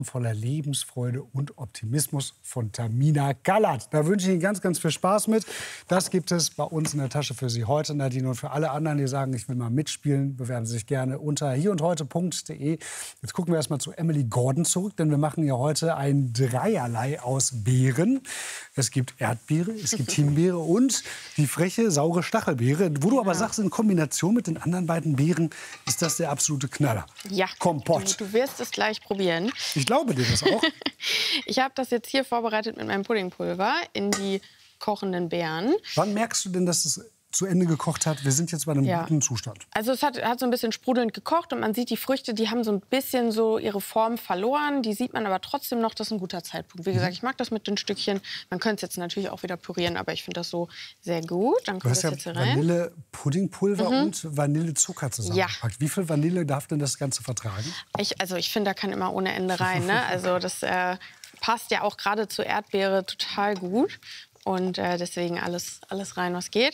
voller Lebensfreude und Optimismus von Tamina Gallert. Da wünsche ich Ihnen ganz, ganz viel Spaß mit. Das gibt es bei uns in der Tasche für Sie heute, Nadine. Und für alle anderen, die sagen, ich will mal mitspielen, bewerben Sie sich gerne unter hierundheute.de. Jetzt gucken wir erst mal zu Emily Gordon zurück, denn wir machen ja heute ein Dreierlei aus Beeren. Es gibt Erdbeere, es gibt Himbeere und die freche, saure Stachelbeere. Wo du aber sagst, in Kombination mit den anderen beiden Beeren ist das der absolute Knaller. Ja, Kompott. du wirst es gleich probieren. Ich glaube dir das auch. Ich habe das jetzt hier vorbereitet mit meinem Puddingpulver in die kochenden Beeren. Wann merkst du denn, dass es zu Ende gekocht hat? Wir sind jetzt bei einem guten Zustand. Also es hat so ein bisschen sprudelnd gekocht und man sieht die Früchte, die haben so ein bisschen so ihre Form verloren. Die sieht man aber trotzdem noch, das ist ein guter Zeitpunkt. Wie gesagt, ich mag das mit den Stückchen. Man könnte es jetzt natürlich auch wieder pürieren, aber ich finde das so sehr gut. Dann kommt das jetzt hier rein. Vanille-Puddingpulver und Vanillezucker zusammengepackt. Wie viel Vanille darf denn das Ganze vertragen? Ich finde, da kann immer ohne Ende rein. Ne? Also das passt ja auch gerade zur Erdbeere total gut. Und deswegen alles rein, was geht.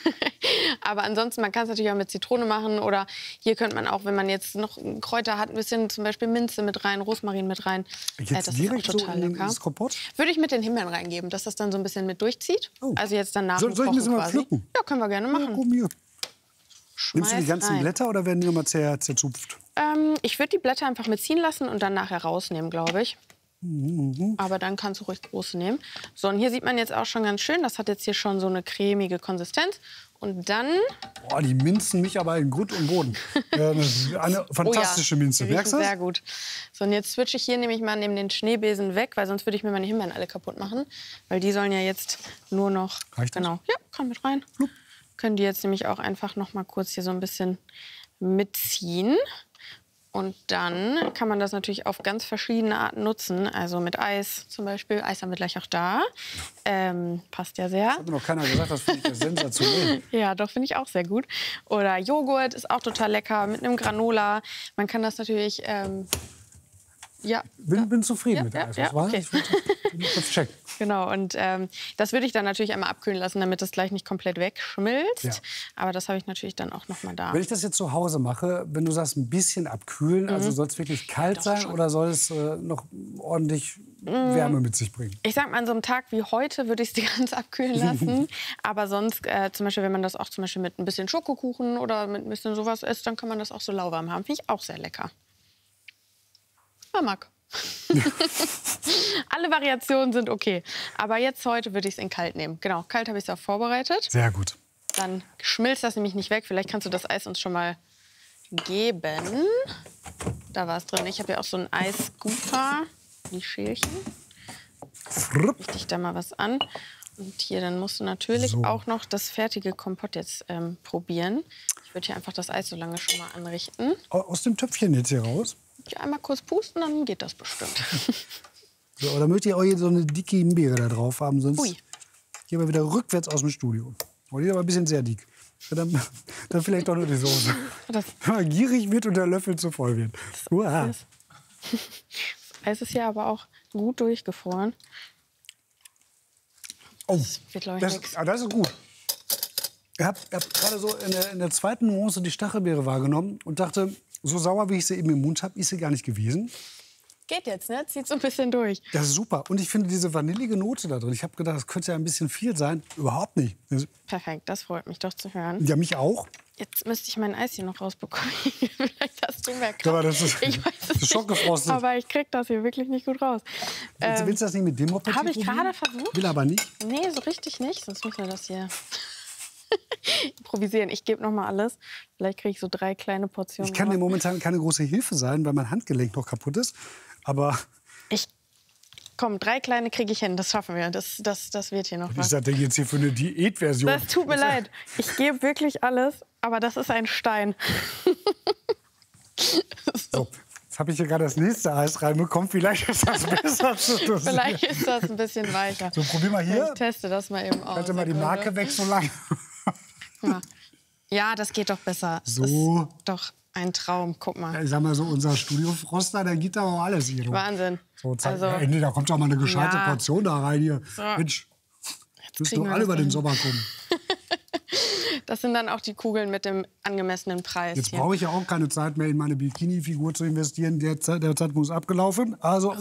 Aber ansonsten, man kann es natürlich auch mit Zitrone machen. Oder hier könnte man auch, wenn man jetzt noch Kräuter hat, ein bisschen zum Beispiel Minze mit rein, Rosmarin mit rein. Jetzt das direkt ist auch total so lecker. ins Kompott? Würde ich mit den Himbeeren reingeben, dass das dann so ein bisschen mit durchzieht. Oh. Also jetzt dann nach dem Soll ich Kochen mir mal quasi. pflücken? Ja, können wir gerne machen. Ja, komm hier. Nimmst du die ganzen rein. Blätter oder werden die nochmal zerzupft? Ich würde die Blätter einfach mitziehen lassen und dann nachher rausnehmen, glaube ich. Aber dann kannst du ruhig große nehmen. So, und hier sieht man jetzt auch schon ganz schön, das hat jetzt hier schon so eine cremige Konsistenz. Und dann... Boah, die minzen mich aber in Grund und Boden. Das ist eine fantastische Minze. Die Merkst du das? sehr gut. So, und jetzt switche ich hier nämlich mal neben den Schneebesen weg, weil sonst würde ich mir meine Himbeeren alle kaputt machen. Weil die sollen ja jetzt nur noch... Reicht das? Genau. Ja, komm mit rein. Flup. Können die jetzt nämlich auch einfach noch mal kurz hier so ein bisschen mitziehen. Und dann kann man das natürlich auf ganz verschiedene Arten nutzen. Also mit Eis zum Beispiel. Eis haben wir gleich auch da. Passt ja sehr. Das hat mir noch keiner gesagt, das finde ich ja sensationell. Ja, doch, finde ich auch sehr gut. Oder Joghurt ist auch total lecker mit einem Granola. Man kann das natürlich... Bin zufrieden mit der Eiswahl. Okay. Ich will das checken. Genau, und das würde ich dann natürlich einmal abkühlen lassen, damit das gleich nicht komplett wegschmilzt. Ja. Aber das habe ich natürlich dann auch noch mal da. Wenn ich das jetzt zu Hause mache, wenn du sagst, ein bisschen abkühlen, also soll es wirklich kalt sein schon. oder soll es noch ordentlich Wärme mit sich bringen? Ich sag mal, an so einem Tag wie heute würde ich es die ganz abkühlen lassen. Aber sonst, zum Beispiel, wenn man das auch zum Beispiel mit ein bisschen Schokokuchen oder mit ein bisschen sowas isst, dann kann man das auch so lauwarm haben. Finde ich auch sehr lecker. Man mag. Alle Variationen sind okay. Aber jetzt heute würde ich es in kalt nehmen. Genau, kalt habe ich es auch vorbereitet. Sehr gut. Dann schmilzt das nämlich nicht weg. Vielleicht kannst du das Eis uns schon mal geben. Da war es drin. Ich habe ja auch so einen Eisscooper. Die Schälchen. Richte ich da mal was an. Und hier, dann musst du natürlich auch noch das fertige Kompott jetzt probieren. Ich würde hier einfach das Eis so lange schon mal anrichten. Aus dem Töpfchen jetzt hier raus? Ja, einmal kurz pusten, dann geht das bestimmt. So, oder möchte ich auch hier so eine dicke Himbeere da drauf haben? Sonst gehen wir wieder rückwärts aus dem Studio. Oh, die ist aber ein bisschen sehr dick. Dann vielleicht doch nur die Soße. Wenn man gierig wird und der Löffel zu voll wird. Das Eis ist ja aber auch gut durchgefroren. Oh, das wird, glaube ich, nix. das ist gut. Ich hab gerade so in der zweiten Nuance die Stachelbeere wahrgenommen und dachte, so sauer, wie ich sie eben im Mund habe, ist sie gar nicht gewesen. Geht jetzt, ne? Zieht so ein bisschen durch. Das ist super. Und ich finde diese vanillige Note da drin, ich habe gedacht, das könnte ja ein bisschen viel sein. Überhaupt nicht. Perfekt, das freut mich doch zu hören. Ja, mich auch. Jetzt müsste ich mein Eis hier noch rausbekommen. Vielleicht hast du mehr Kraft. Aber das ist, ich weiß es schockgefrostet. nicht, aber ich krieg das hier wirklich nicht gut raus. Willst du das nicht mit dem Moped Habe ich gerade versucht. Will aber nicht. Nee, so richtig nicht. Sonst müssen wir das hier improvisieren. Ich gebe noch mal alles. Vielleicht kriege ich so 3 kleine Portionen. Ich kann dir momentan keine große Hilfe sein, weil mein Handgelenk noch kaputt ist. Aber komm, 3 kleine kriege ich hin. Das schaffen wir. Das wird hier noch was. Was ist das denn jetzt hier für eine Diätversion? Das tut mir leid. Ich gebe wirklich alles, aber das ist ein Stein. So, jetzt habe ich hier gerade das nächste Eis reinbekommen. Vielleicht ist das besser. Vielleicht ist das ein bisschen weicher. So, probier mal hier. Ich teste das mal eben aus. Halte mal die Marke weg so lange. Ja, das geht doch besser. So. Das ist doch ein Traum. Guck mal. Ich sag mal so, unser Studiofroster, der gibt da auch alles hier. Wahnsinn. So, da kommt doch mal eine gescheite Portion da rein hier. So. Mensch, müssen doch alle über den Sommer kommen. Das sind dann auch die Kugeln mit dem angemessenen Preis. Jetzt brauche ich ja auch keine Zeit mehr, in meine Bikini-Figur zu investieren. Der Zeitpunkt ist abgelaufen. Also